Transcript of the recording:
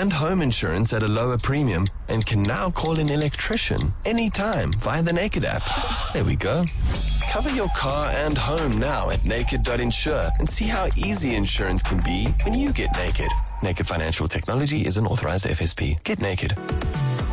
and home insurance at a lower premium and can now call an electrician anytime via the Naked app. There we go. Cover your car and home now at naked.insure and see how easy insurance can be when you get naked. Naked Financial Technology is an authorized FSP. Get naked.